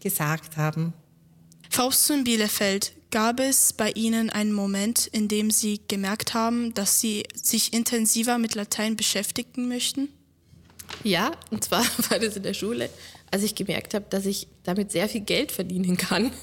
gesagt haben. Frau in Bielefeld, gab es bei Ihnen einen Moment, in dem Sie gemerkt haben, dass Sie sich intensiver mit Latein beschäftigen möchten? Ja, und zwar war das in der Schule, als ich gemerkt habe, dass ich damit sehr viel Geld verdienen kann.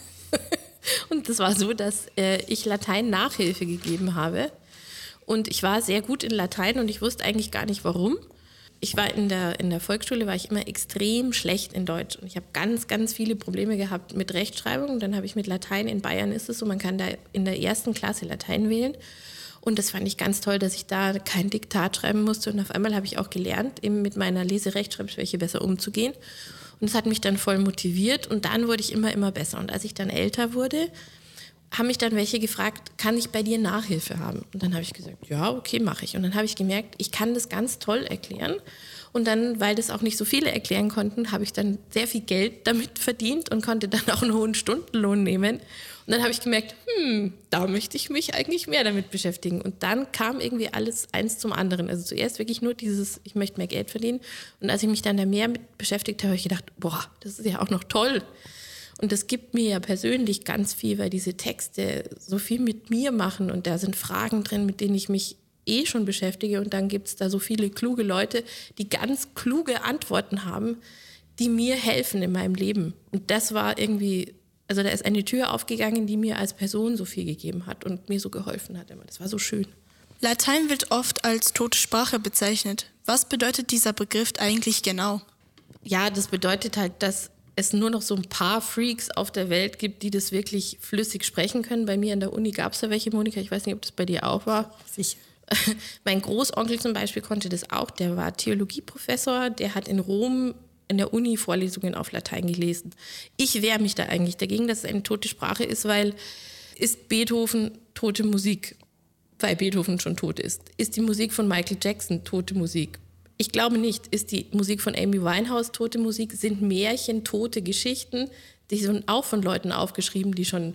Und das war so, dass ich Latein Nachhilfe gegeben habe. Und ich war sehr gut in Latein und ich wusste eigentlich gar nicht, warum. Ich war in der Volksschule war ich immer extrem schlecht in Deutsch. Und ich habe ganz, ganz viele Probleme gehabt mit Rechtschreibung. Und dann habe ich mit Latein, in Bayern ist es so, man kann da in der ersten Klasse Latein wählen. Und das fand ich ganz toll, dass ich da kein Diktat schreiben musste. Und auf einmal habe ich auch gelernt, eben mit meiner Lese-Rechtschreibschwäche besser umzugehen. Und das hat mich dann voll motiviert. Und dann wurde ich immer besser. Und als ich dann älter wurde, haben mich dann welche gefragt, kann ich bei dir Nachhilfe haben? Und dann habe ich gesagt, ja, okay, mache ich. Und dann habe ich gemerkt, ich kann das ganz toll erklären. Und dann, weil das auch nicht so viele erklären konnten, habe ich dann sehr viel Geld damit verdient und konnte dann auch einen hohen Stundenlohn nehmen. Und dann habe ich gemerkt, da möchte ich mich eigentlich mehr damit beschäftigen. Und dann kam irgendwie alles eins zum anderen. Also zuerst wirklich nur dieses, ich möchte mehr Geld verdienen. Und als ich mich dann da mehr mit beschäftigt habe, habe ich gedacht, boah, das ist ja auch noch toll. Und das gibt mir ja persönlich ganz viel, weil diese Texte so viel mit mir machen und da sind Fragen drin, mit denen ich mich schon beschäftige und dann gibt es da so viele kluge Leute, die ganz kluge Antworten haben, die mir helfen in meinem Leben. Und das war irgendwie, also da ist eine Tür aufgegangen, die mir als Person so viel gegeben hat und mir so geholfen hat. Das war so schön. Latein wird oft als tote Sprache bezeichnet. Was bedeutet dieser Begriff eigentlich genau? Ja, das bedeutet halt, dass es nur noch so ein paar Freaks auf der Welt gibt, die das wirklich flüssig sprechen können. Bei mir an der Uni gab es da welche, Monika, ich weiß nicht, ob das bei dir auch war. Sicher. Mein Großonkel zum Beispiel konnte das auch, der war Theologieprofessor, der hat in Rom in der Uni Vorlesungen auf Latein gelesen. Ich wehre mich da eigentlich dagegen, dass es eine tote Sprache ist, weil ist Beethoven tote Musik, weil Beethoven schon tot ist? Ist die Musik von Michael Jackson tote Musik? Ich glaube nicht. Ist die Musik von Amy Winehouse tote Musik? Sind Märchen tote Geschichten? Die sind auch von Leuten aufgeschrieben, die schon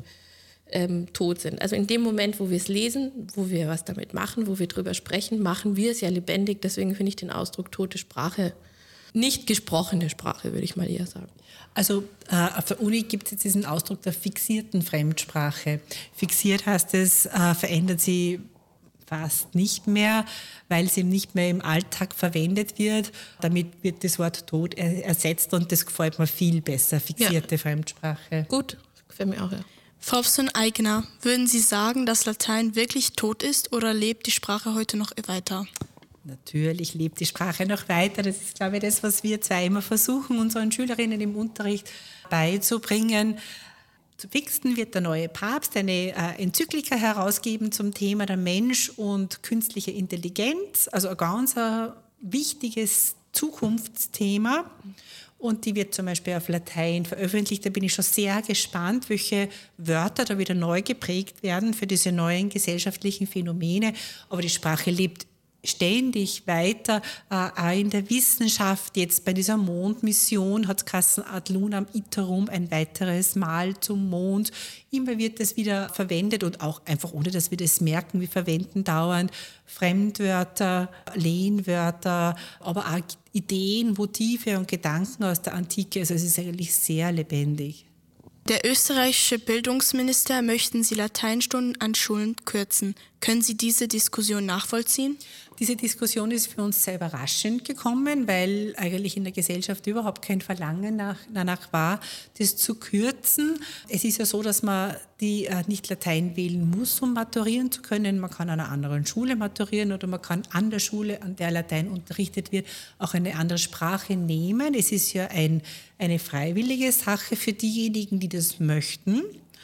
tot sind. Also in dem Moment, wo wir es lesen, wo wir was damit machen, wo wir drüber sprechen, machen wir es ja lebendig. Deswegen finde ich den Ausdruck tote Sprache, nicht gesprochene Sprache, würde ich mal eher sagen. Also auf der Uni gibt es jetzt diesen Ausdruck der fixierten Fremdsprache. Fixiert heißt es, verändert sie fast nicht mehr, weil sie nicht mehr im Alltag verwendet wird. Damit wird das Wort tot ersetzt und das gefällt mir viel besser, fixierte Fremdsprache. Gut, gefällt mir auch, ja. Frau Eigner, würden Sie sagen, dass Latein wirklich tot ist oder lebt die Sprache heute noch weiter? Natürlich lebt die Sprache noch weiter. Das ist, glaube ich, das, was wir zwei immer versuchen, unseren Schülerinnen im Unterricht beizubringen. Zu Pfingsten wird der neue Papst eine Enzyklika herausgeben zum Thema der Mensch und künstliche Intelligenz, also ein ganz wichtiges Zukunftsthema. Und die wird zum Beispiel auf Latein veröffentlicht. Da bin ich schon sehr gespannt, welche Wörter da wieder neu geprägt werden für diese neuen gesellschaftlichen Phänomene. Aber die Sprache lebt ständig weiter, auch in der Wissenschaft. Jetzt bei dieser Mondmission hat es geheißen, ad lunam iterum, ein weiteres Mal zum Mond. Immer wird das wieder verwendet und auch einfach ohne, dass wir das merken. Wir verwenden dauernd Fremdwörter, Lehnwörter, aber auch Ideen, Motive und Gedanken aus der Antike. Also es ist eigentlich sehr lebendig. Der österreichische Bildungsminister möchten Sie Lateinstunden an Schulen kürzen. Können Sie diese Diskussion nachvollziehen? Diese Diskussion ist für uns sehr überraschend gekommen, weil eigentlich in der Gesellschaft überhaupt kein Verlangen danach war, das zu kürzen. Es ist ja so, dass man die nicht Latein wählen muss, um maturieren zu können. Man kann an einer anderen Schule maturieren oder man kann an der Schule, an der Latein unterrichtet wird, auch eine andere Sprache nehmen. Es ist ja eine freiwillige Sache für diejenigen, die das möchten.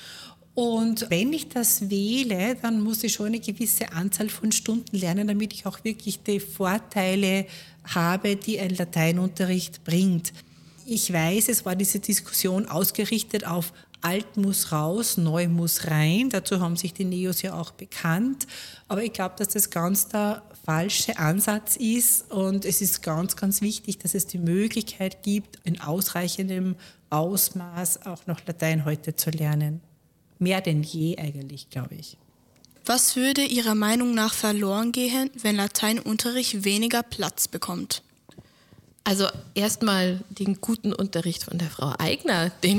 Und wenn ich das wähle, dann muss ich schon eine gewisse Anzahl von Stunden lernen, damit ich auch wirklich die Vorteile habe, die ein Lateinunterricht bringt. Ich weiß, es war diese Diskussion ausgerichtet auf alt muss raus, neu muss rein. Dazu haben sich die Neos ja auch bekannt. Aber ich glaube, dass das ganz der falsche Ansatz ist. Und es ist ganz, ganz wichtig, dass es die Möglichkeit gibt, in ausreichendem Ausmaß auch noch Latein heute zu lernen. Mehr denn je eigentlich, glaube ich. Was würde Ihrer Meinung nach verloren gehen, wenn Lateinunterricht weniger Platz bekommt? Also erstmal den guten Unterricht von der Frau Eigner, den